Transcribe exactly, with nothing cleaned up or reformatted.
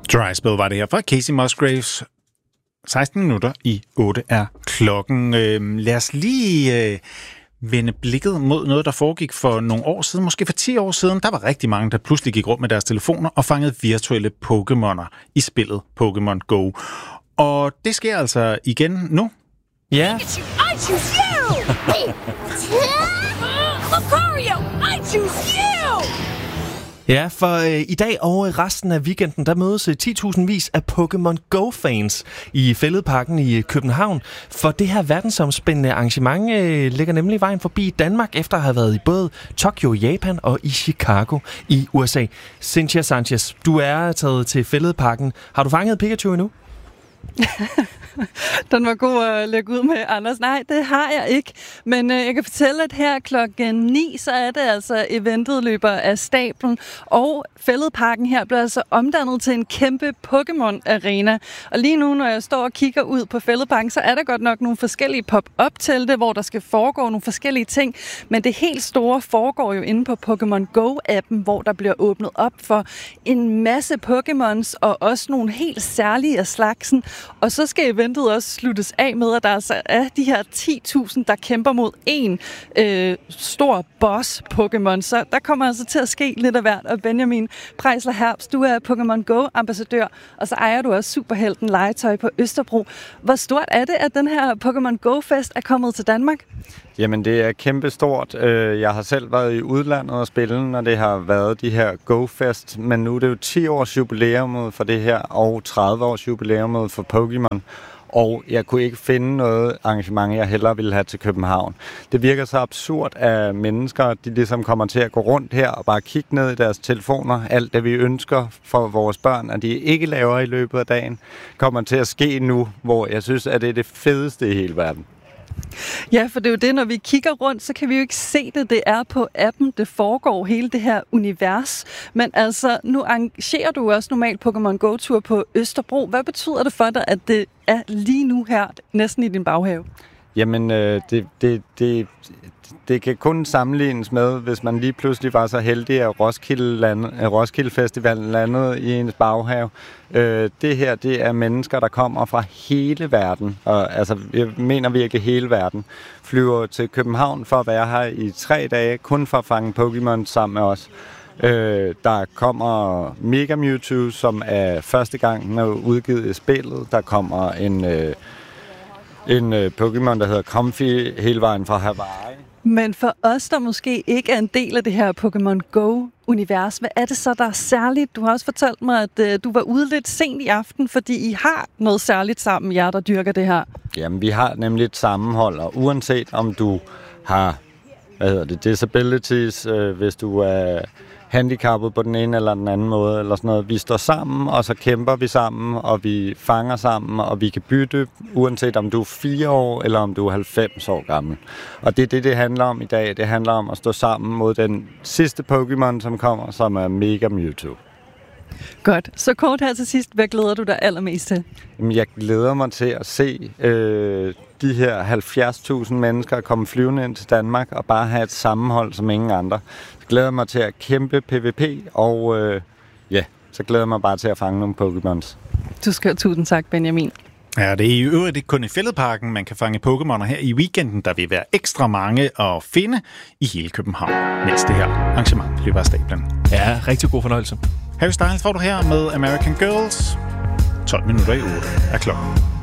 Dry Spell var det her fra Casey Musgraves. seksten minutter i otte er klokken. Øh, lad os lige øh, vende blikket mod noget, der foregik for nogle år siden. Måske for ti år siden. Der var rigtig mange, der pludselig gik rundt med deres telefoner og fangede virtuelle Pokémoner i spillet Pokémon Go. Og det sker altså igen nu. Ja. I choose you! Lucario, I choose you! Ja, for øh, i dag og resten af weekenden, der mødes ti tusind vis af Pokémon Go-fans i Fælledparken i København. For det her verdensomspændende arrangement øh, ligger nemlig vejen forbi Danmark, efter at have været i både Tokyo i Japan og i Chicago i U S A. Cynthia Sanchez, du er taget til Fælledparken. Har du fanget Pikachu endnu? Den var god at lægge ud med, Anders. Nej, det har jeg ikke. Men øh, jeg kan fortælle, at her klokken ni, så er det altså eventet løber af stablen. Og Fælledparken her bliver altså omdannet til en kæmpe Pokémon-arena. Og lige nu, når jeg står og kigger ud på Fælledparken, så er der godt nok nogle forskellige pop-up-telte, hvor der skal foregå nogle forskellige ting. Men det helt store foregår jo inde på Pokémon Go-appen, hvor der bliver åbnet op for en masse Pokémons og også nogle helt særlige af slagsen. Og så skal eventet også sluttes af med, at der altså er de her ti tusind, der kæmper mod en øh, stor boss-Pokémon. Så der kommer altså til at ske lidt af hvert. Og Benjamin Preisler Herbst, du er Pokémon Go-ambassadør, og så ejer du også superhelten legetøj på Østerbro. Hvor stort er det, at den her Pokémon Go-fest er kommet til Danmark? Jamen, det er kæmpestort. Jeg har selv været i udlandet og spille, når det har været de her Go-fest, men nu er det jo ti års jubilæum for det her, og tredive års jubilæum for Pokémon. Og jeg kunne ikke finde noget arrangement, jeg hellere ville have til København. Det virker så absurd, at mennesker, de ligesom kommer til at gå rundt her og bare kigge ned i deres telefoner. Alt det, vi ønsker for vores børn, at de ikke laver i løbet af dagen, kommer til at ske nu, hvor jeg synes, at det er det fedeste i hele verden. Ja, for det er jo det, når vi kigger rundt, så kan vi jo ikke se det. Det er på appen, det foregår hele det her univers. Men altså, nu arrangerer du også normalt Pokémon Go-tur på Østerbro. Hvad betyder det for dig, at det er lige nu her, næsten i din baghave? Jamen, øh, det, det, det, det kan kun sammenlignes med, hvis man lige pludselig var så heldig, at Roskilde, land, Roskilde Festival landede i ens baghave. Øh, det her, det er mennesker, der kommer fra hele verden, og altså, jeg mener virkelig hele verden, flyver til København for at være her i tre dage, kun for at fange Pokémon sammen med os. Øh, der kommer Mega Mewtwo, som er første gang med udgivet i spillet. Der kommer en... Øh, En øh, Pokémon, der hedder Comfy, hele vejen fra Hawaii. Men for os, der måske ikke er en del af det her Pokémon Go-univers, hvad er det så, der er særligt? Du har også fortalt mig, at øh, du var ude lidt sent i aften, fordi I har noget særligt sammen, jer der dyrker det her. Jamen, vi har nemlig et sammenhold, og uanset om du har, hvad hedder det, disabilities, øh, hvis du er handicappet på den ene eller den anden måde, eller sådan noget. Vi står sammen, og så kæmper vi sammen, og vi fanger sammen, og vi kan bytte, uanset om du er fire år, eller om du er halvfems år gammel. Og det er det, det handler om i dag. Det handler om at stå sammen mod den sidste Pokémon, som kommer, som er Mega Mewtwo. Godt. Så kort her til sidst, hvad glæder du dig allermest til? Jamen, jeg glæder mig til at se øh, de her halvfjerds tusind mennesker komme flyvende ind til Danmark og bare have et sammenhold som ingen andre. Jeg glæder mig til at kæmpe PvP, og øh, ja, så glæder jeg mig bare til at fange nogle Pokémons. Du skal tusind tak, Benjamin. Ja, det er i øvrigt ikke kun i Fælledparken, man kan fange Pokémoner her i weekenden. Der vil være ekstra mange at finde i hele København, mens det her arrangement løber af stablen. Ja, rigtig god fornøjelse. Harry Styles får du her med American Girls. tolv minutter i otte er klokken.